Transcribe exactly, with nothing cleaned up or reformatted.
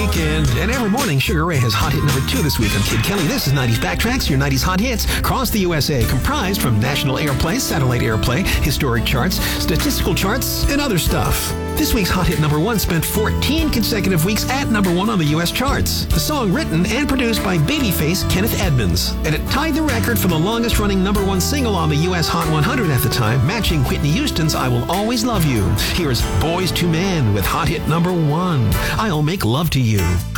weekend. And every morning, Sugar Ray has hot hit number two this week on Kid Kelly. This is nineties Backtracks, your nineties hot hits across the U S A, comprised from national airplay, satellite airplay, historic charts, statistical charts, and other stuff. This week's hot hit number one spent fourteen consecutive weeks at number one on the U S charts. The song written and produced by babyface Kenneth Edmonds. And it tied the record for the longest running number one single on the U S Hot one hundred at the time, matching Whitney Houston's I Will Always Love You. Here's Boys to Men with hot hit number one, I'll Make Love to You.